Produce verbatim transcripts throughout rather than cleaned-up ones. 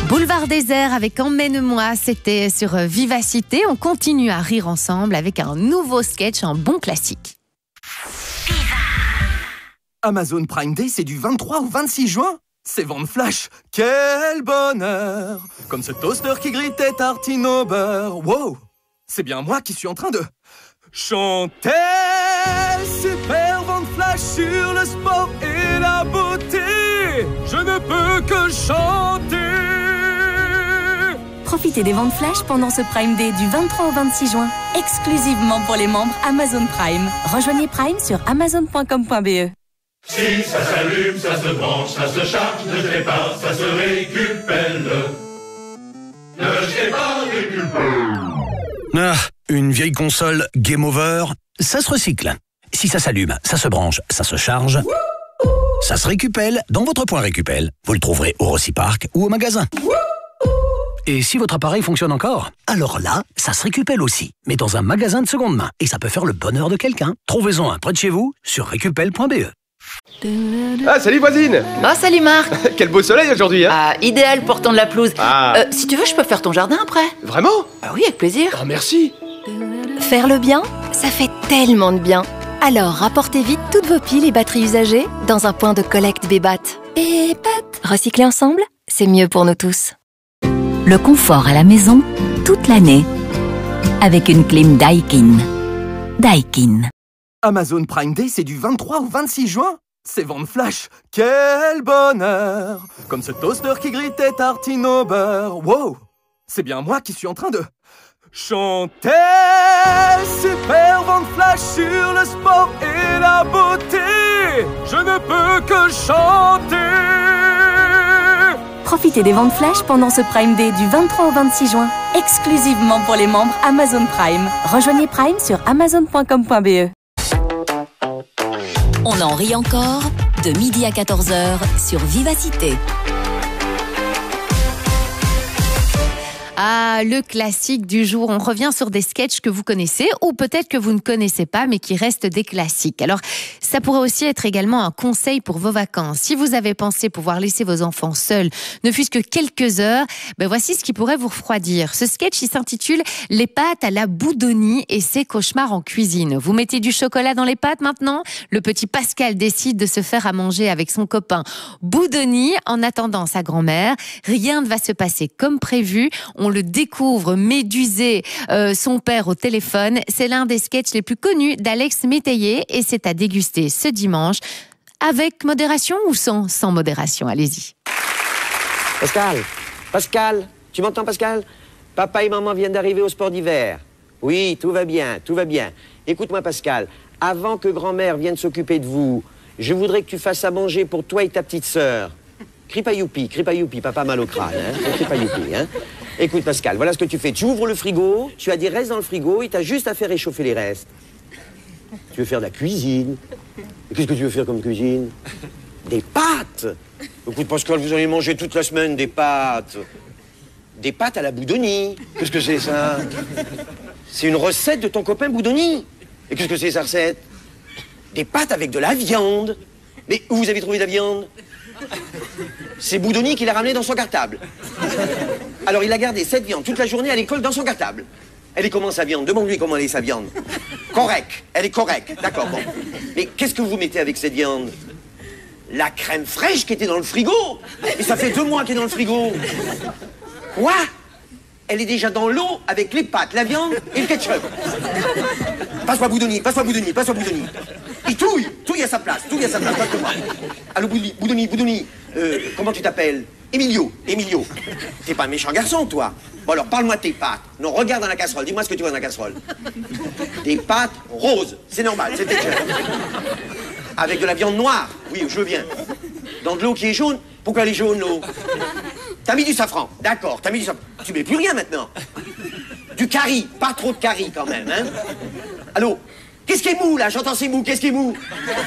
Boulevard Désert avec Emmène-moi, c'était sur Vivacité. On continue à rire ensemble avec un nouveau sketch, un bon classique. Amazon Prime Day, c'est du vingt-trois au vingt-six juin. C'est vente flash. Quel bonheur! Comme ce toaster qui grille tes tartines au beurre. Wow! C'est bien moi qui suis en train de chanter. Super vente flash sur le sport et la beauté. Je ne peux que chanter. Profitez des ventes flash pendant ce Prime Day du vingt-trois au vingt-six juin, exclusivement pour les membres Amazon Prime. Rejoignez Prime sur amazon point com point b e. Si ça s'allume, ça se branche, ça se charge, ne jetez pas, ça se récupère. Ne jetez pas, récupère. Ah, une vieille console Game Over, ça se recycle. Si ça s'allume, ça se branche, ça se charge, ça se récupère dans votre point Récupel. Vous le trouverez au Rocipark ou au magasin. Et si votre appareil fonctionne encore, alors là, ça se récupère aussi, mais dans un magasin de seconde main. Et ça peut faire le bonheur de quelqu'un. Trouvez-en un près de chez vous sur récupel point b e. Ah, salut voisine. Oh, salut Marc. Quel beau soleil aujourd'hui, hein. Ah, idéal pour tondre la pelouse. Ah. Euh, si tu veux, je peux faire ton jardin après. Vraiment? Ah oui, avec plaisir. Oh, merci. Faire le bien, ça fait tellement de bien. Alors, rapportez vite toutes vos piles et batteries usagées dans un point de collecte Bébat. Bébat. Recycler ensemble, c'est mieux pour nous tous. Le confort à la maison, toute l'année. Avec une clim Daikin. Daikin. Amazon Prime Day, c'est du vingt-trois au vingt-six juin. C'est vente flash. Quel bonheur! Comme ce toaster qui grille tes tartines au beurre. Wow! C'est bien moi qui suis en train de chanter. Super vente flash sur le sport et la beauté. Je ne peux que chanter. Profitez des ventes flash pendant ce Prime Day du vingt-trois au vingt-six juin, exclusivement pour les membres Amazon Prime. Rejoignez Prime sur amazon point com point b e. On en rit encore, de midi à quatorze heures sur Vivacité. Ah, le classique du jour. On revient sur des sketchs que vous connaissez ou peut-être que vous ne connaissez pas mais qui restent des classiques. Alors, ça pourrait aussi être également un conseil pour vos vacances. Si vous avez pensé pouvoir laisser vos enfants seuls, ne fût-ce que quelques heures, ben voici ce qui pourrait vous refroidir. Ce sketch, il s'intitule « Les pâtes à la Boudonie et ses cauchemars en cuisine ». Vous mettez du chocolat dans les pâtes maintenant? Le petit Pascal décide de se faire à manger avec son copain Boudonie en attendant sa grand-mère. Rien ne va se passer comme prévu. On le découvre médusé euh, son père au téléphone. C'est l'un des sketchs les plus connus d'Alex Métayer et c'est à déguster ce dimanche. Avec modération ou sans, sans modération? Allez-y. Pascal, Pascal, tu m'entends Pascal? Papa et maman viennent d'arriver au sport d'hiver. Oui, tout va bien, tout va bien. Écoute-moi Pascal, avant que grand-mère vienne s'occuper de vous, je voudrais que tu fasses à manger pour toi et ta petite sœur. Crie pas youpi, crie pas youpi, papa mal au crâne, hein. Crie pas youpi, hein. Écoute Pascal, voilà ce que tu fais. Tu ouvres le frigo, tu as des restes dans le frigo et tu as juste à faire réchauffer les restes. Tu veux faire de la cuisine. Qu'est-ce que tu veux faire comme cuisine? Des pâtes. Écoute Pascal, vous allez manger toute la semaine des pâtes. Des pâtes à la Boudonie. Qu'est-ce que c'est ça? C'est une recette de ton copain Boudonie. Et qu'est-ce que c'est sa recette? Des pâtes avec de la viande. Mais où vous avez trouvé de la viande? C'est Boudonie qui l'a ramené dans son cartable. Alors il a gardé cette viande toute la journée à l'école dans son cartable. Elle est comment sa viande? Demande-lui comment elle est sa viande. Correct, elle est correcte, d'accord, bon. Mais qu'est-ce que vous mettez avec cette viande? La crème fraîche qui était dans le frigo. Et ça fait deux mois qu'elle est dans le frigo. Quoi? Elle est déjà dans l'eau avec les pâtes, la viande et le ketchup. Passe-moi Boudonie, passe-moi Boudonie, passe-moi Boudonie. Il touille, touille à sa place, touille à sa place, passe-moi. Allô Boudonie, Boudonie, Boudonie, euh, comment tu t'appelles? Emilio, Emilio. T'es pas un méchant garçon, toi. Bon alors, parle-moi de tes pâtes. Non, regarde dans la casserole, dis-moi ce que tu vois dans la casserole. Des pâtes roses, c'est normal, c'est déjà. Avec de la viande noire, oui, je veux bien. Dans de l'eau qui est jaune, pourquoi elle est jaune, l'eau? T'as mis du safran, d'accord, t'as mis du safran. Tu mets plus rien maintenant. Du curry, pas trop de curry quand même, hein. Allô? Qu'est-ce qui est mou, là? J'entends c'est mou, qu'est-ce qui est mou?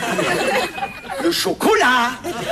Le chocolat.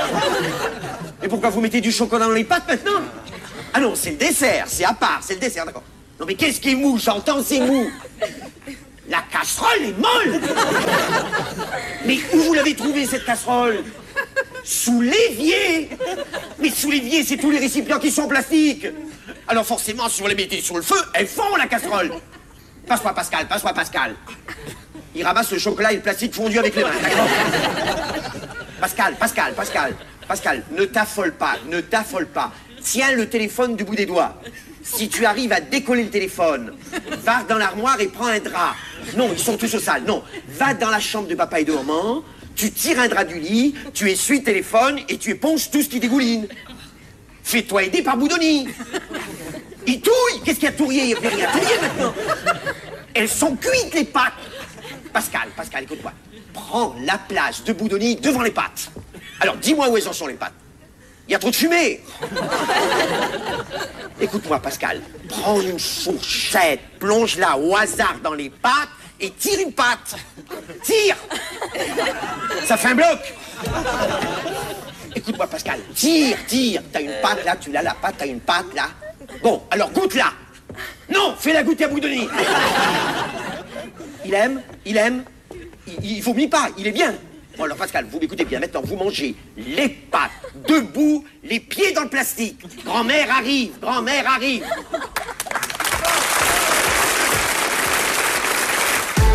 Mais pourquoi vous mettez du chocolat dans les pâtes maintenant? Ah non, c'est le dessert, c'est à part, c'est le dessert, d'accord. Non mais qu'est-ce qui est mou? J'entends c'est mou. La casserole est molle. Mais où vous l'avez trouvée, cette casserole? Sous l'évier. Mais sous l'évier, c'est tous les récipients qui sont en plastique. Alors forcément, si vous les mettez sur le feu, elles fond la casserole. Passe-moi Pascal, passe-moi Pascal. Il ramasse le chocolat et le plastique fondu avec les mains, d'accord? Pascal, Pascal, Pascal, Pascal, ne t'affole pas, ne t'affole pas. Tiens le téléphone du bout des doigts. Si tu arrives à décoller le téléphone, va dans l'armoire et prends un drap. Non, ils sont tous au sale, non. Va dans la chambre de papa et de maman, tu tires un drap du lit, tu essuies le téléphone et tu éponges tout ce qui dégouline. Fais-toi aider par Boudoni. Il touille. Qu'est-ce qu'il y a tourrier? Il n'y a plus rien à touiller maintenant. Elles sont cuites, les pâtes. Pascal, Pascal, écoute-moi. Prends la place de Boudoni devant les pâtes. Alors, dis-moi où elles en sont, les pâtes. Il y a trop de fumée. Écoute-moi, Pascal. Prends une fourchette, plonge-la au hasard dans les pâtes et tire une pâte. Tire. Ça fait un bloc. Écoute-moi, Pascal. Tire, tire. T'as une pâte, là, tu l'as, la pâte, t'as une pâte, là. Bon, alors goûte-la. Non, fais-la goûter à Boudoni. Il aime, il aime. Il, il vomit pas, il est bien. Bon, alors Pascal, vous m'écoutez bien. Maintenant, vous mangez les pâtes debout, les pieds dans le plastique. Grand-mère arrive, grand-mère arrive.